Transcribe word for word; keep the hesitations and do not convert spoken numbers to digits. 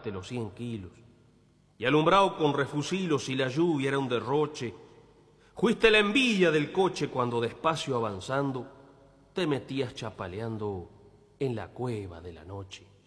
cargarte los cien kilos. Y alumbrado con refusilos y la lluvia era un derroche, fuiste la envidia del coche cuando despacio avanzando te metías chapaleando en la cueva de la noche.